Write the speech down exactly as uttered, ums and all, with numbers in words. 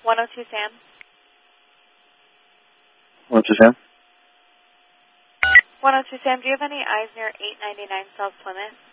one oh two Sam. one oh two Sam. one oh two Sam, do you have any eyes near eight ninety-nine South Plymouth?